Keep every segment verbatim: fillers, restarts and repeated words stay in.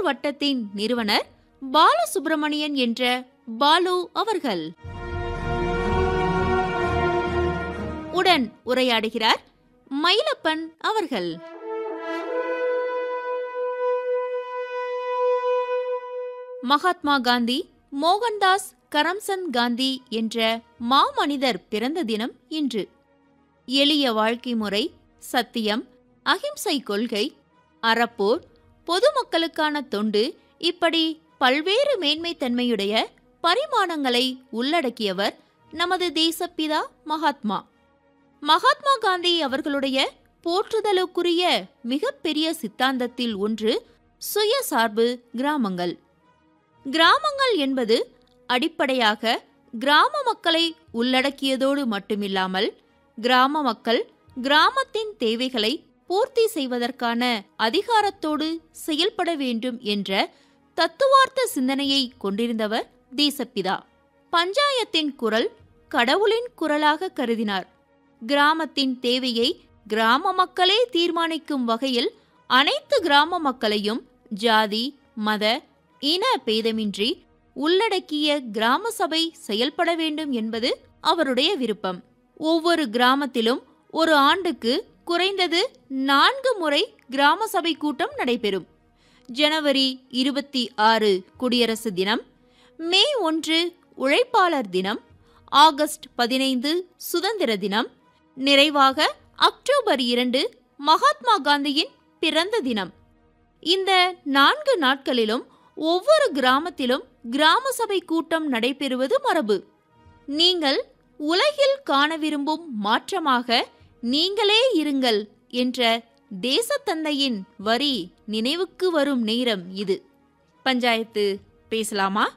வட்டத்தின் நிறுவனர் பாலசுப்ரமணியன் என்ற பாலு அவர்கள். உடன் உரையாடுகிறார் மயிலப்பன் அவர்கள். மகாத்மா காந்தி, மோகன்தாஸ் கரம்சந்த் காந்தி என்ற மாமனிதர் பிறந்த தினம் இன்று. எளிய வாழ்க்கை முறை, சத்தியம், அகிம்சை கொள்கை, அறப்போர், பொதுமக்களுக்கான தொண்டு, இப்படி பல்வேறு மேன்மைத்தன்மையுடைய பரிமாணங்களை உள்ளடக்கியவர் நமது தேசப்பிதா மகாத்மா. மகாத்மா காந்தி அவர்களுடைய போற்றுதலுக்குரிய மிகப்பெரிய சித்தாந்தத்தில் ஒன்று சுயசார்பு கிராமங்கள். கிராமங்கள் என்பது அடிப்படையாக கிராம மக்களை உள்ளடக்கியதோடு மட்டுமில்லாமல் கிராம மக்கள் கிராமத்தின் தேவைகளை பூர்த்தி செய்வதற்கான அதிகாரத்தோடு செயல்பட வேண்டும் என்ற தத்துவார்த்த சிந்தனையை கொண்டிருந்தவர் தேசப்பிதா. பஞ்சாயத்தின் குரல் கடவுளின் குரலாக கருதினார். கிராமத்தின் தேவையை கிராம மக்களே தீர்மானிக்கும் வகையில் அனைத்து கிராம மக்களையும் ஜாதி, மத, இன பேதமின்றி உள்ளடக்கிய கிராம சபை செயல்பட வேண்டும் என்பது அவருடைய விருப்பம். ஒவ்வொரு கிராமத்திலும் ஒரு ஆண்டுக்கு குறைந்தது நான்கு முறை கிராம சபை கூட்டம் நடைபெறும். ஜனவரி இருபத்தி ஆறு குடியரசு தினம், மே ஒன்று உழைப்பாளர் தினம், ஆகஸ்ட் பதினைந்து சுதந்திர தினம், நிறைவாக அக்டோபர் இரண்டு மகாத்மா காந்தியின் பிறந்த தினம். இந்த நான்கு நாட்களிலும் ஒவ்வொரு கிராமத்திலும் கிராம சபை கூட்டம் நடைபெறுவது மரபு. நீங்கள் உலகில் காண விரும்பும் மாற்றமாக நீங்களே இருங்கள் என்ற தேசத்தந்தையின் வரி நினைவுக்கு வரும் நேரம் இது. பஞ்சாயத்து பேசலாமா?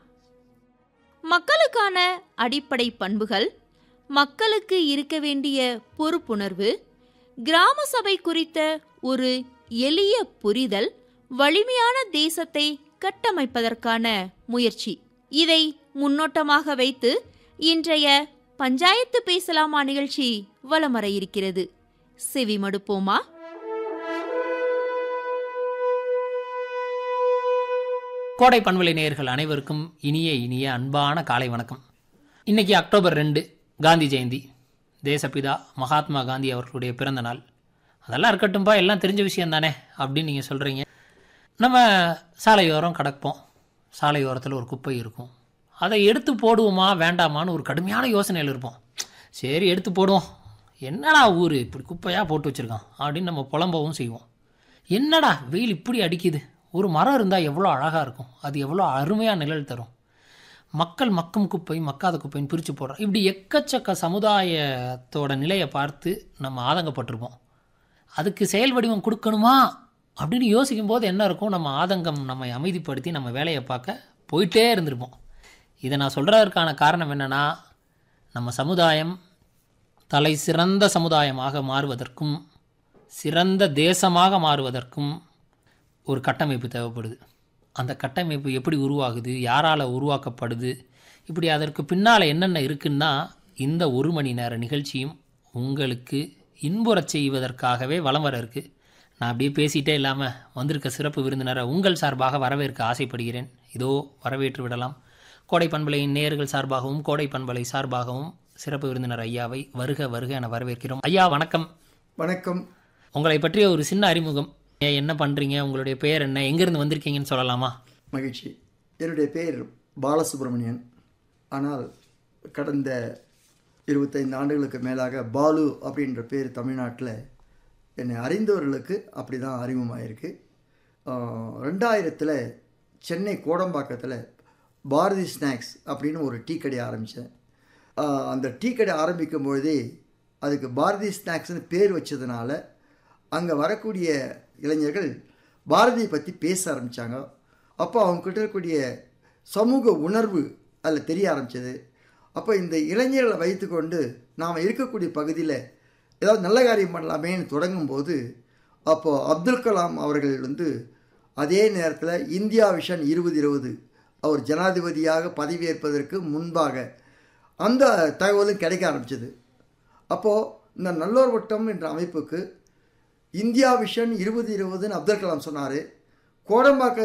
மக்களுக்கான அடிப்படை பண்புகள், மக்களுக்கு இருக்க வேண்டிய பொறுப்புணர்வு, கிராம சபை குறித்த ஒரு எளிய புரிதல், வலிமையான தேசத்தை கட்டமைப்பதற்கான முயற்சி, இதை முன்னோட்டமாக வைத்து இன்றைய பஞ்சாயத்து பேசலாமா நிகழ்ச்சி வலம் வர இருக்கிறது. செவி மடுப்போமா? கோடை பண்பலை நேயர்கள் அனைவருக்கும் இனிய இனிய அன்பான காலை வணக்கம். இன்னைக்கு அக்டோபர் ரெண்டு காந்தி ஜெயந்தி, தேசப்பிதா மகாத்மா காந்தி அவர்களுடைய பிறந்த நாள். அதெல்லாம் இருக்கட்டும்பா, எல்லாம் தெரிஞ்ச விஷயம் தானே அப்படின்னு நீங்கள் சொல்கிறீங்க. நம்ம சாலையோரம் கிடப்போம். சாலையோரத்தில் ஒரு குப்பை இருக்கும். அதை எடுத்து போடுவோமா வேண்டாமான்னு ஒரு கடுமையான யோசனையில் இருப்போம். சரி, எடுத்து போடுவோம், என்னடா ஊர் இப்படி குப்பையாக போட்டு வச்சுருக்கான் அப்படின்னு நம்ம புலம்பவும் செய்வோம். என்னடா வெயில் இப்படி அடிக்குது, ஒரு மரம் இருந்தால் எவ்வளோ அழகாக இருக்கும், அது எவ்வளோ அருமையாக நிழல் தரும். மக்கள் மக்கும் குப்பை மக்காத குப்பைன்னு பிரித்து போடுறோம். இப்படி எக்கச்சக்க சமுதாயத்தோட நிலையை பார்த்து நம்ம ஆதங்கப்பட்டிருப்போம். அதுக்கு செயல் வடிவம் கொடுக்கணுமா அப்படின்னு யோசிக்கும் போது என்ன இருக்கும், நம்ம ஆதங்கம் நம்மை அமைதிப்படுத்தி நம்ம வேலையை பார்க்க போயிட்டே இருந்திருப்போம். இதை நான் சொல்கிறதற்கான காரணம் என்னென்னா, நம்ம சமுதாயம் தலை சிறந்த சமுதாயமாக மாறுவதற்கும் சிறந்த தேசமாக மாறுவதற்கும் ஒரு கட்டமைப்பு தேவைப்படுது. அந்த கட்டமைப்பு எப்படி உருவாகுது, யாரால் உருவாக்கப்படுது, இப்படி அதற்கு பின்னால் என்னென்ன இருக்குன்னா, இந்த ஒரு மணி நேர நிகழ்ச்சியும் உங்களுக்கு இன்புறச் செய்வதற்காகவே வலம் வர இருக்குது. நான் அப்படியே பேசிகிட்டே இல்லாமல் வந்திருக்க சிறப்பு விருந்தினரை உங்கள் சார்பாக வரவேற்க ஆசைப்படுகிறேன். இதோ வரவேற்று விடலாம். கோடை பண்பலையின் நேயர்கள் சார்பாகவும் கோடை பண்பலை சார்பாகவும் சிறப்பு விருந்தினர் ஐயாவை வருக வருக என வரவேற்கிறோம். ஐயா வணக்கம். வணக்கம். உங்களை பற்றிய ஒரு சின்ன அறிமுகம், என்ன பண்ணுறீங்க, உங்களுடைய பெயர் என்ன, எங்கேருந்து வந்திருக்கீங்கன்னு சொல்லலாமா? மகிழ்ச்சி. என்னுடைய பெயர் பாலசுப்ரமணியன். ஆனால் கடந்த இருபத்தைந்து ஆண்டுகளுக்கு மேலாக பாலு அப்படின்ற பேர் தமிழ்நாட்டில் என்னை அறிந்தவர்களுக்கு அப்படி தான் அறிமுகமாயிருக்கு. ரெண்டாயிரத்தில் சென்னை கோடம்பாக்கத்தில் பாரதி ஸ்நாக்ஸ் அப்படின்னு ஒரு டீ கடை ஆரம்பித்தேன். அந்த டீ கடை ஆரம்பிக்கும் பொழுதே அதுக்கு பாரதி ஸ்நாக்ஸ்னு பேர் வச்சதுனால அங்கே வரக்கூடிய இளைஞர்கள் பாரதியை பற்றி பேச ஆரம்பித்தாங்க. அப்போ அவங்கக்கிட்ட இருக்கக்கூடிய சமூக உணர்வு அதில் தெரிய ஆரம்பித்தது. அப்போ இந்த இளைஞர்களை வைத்துக்கொண்டு நாம் இருக்கக்கூடிய பகுதியில் ஏதாவது நல்ல காரியம் பண்ணலாமேன்னு தொடங்கும்போது, அப்போது அப்துல் கலாம் அவர்கள் வந்து அதே நேரத்தில் இந்தியா விஷன் இருபது இருபது அவர் ஜனாதிபதியாக பதவியேற்பதற்கு முன்பாக அந்த தகவலும் கிடைக்க ஆரம்பிச்சது. அப்போது இந்த நல்லோர் வட்டம் என்ற அமைப்புக்கு இந்தியா விஷன் இருபது இருபதுன்னு அப்துல் கலாம் சொன்னார். கோடம்பாக்க